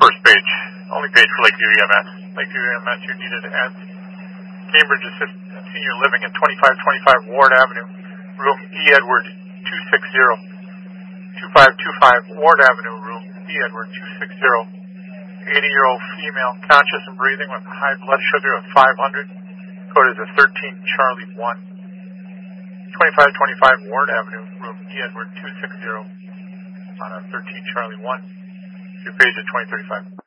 First page, only page for Lakeview EMS. Lakeview EMS, you needed at Cambridge Assisted Senior Living at 2525 Ward Avenue, room E. Edward 260. 2525 Ward Avenue, room E. Edward 260. 80-year-old female, conscious and breathing with high blood sugar of 500. Code is a 13 Charlie 1. 2525 Ward Avenue, room E. Edward 260. On a 13 Charlie 1. Your page at 2035.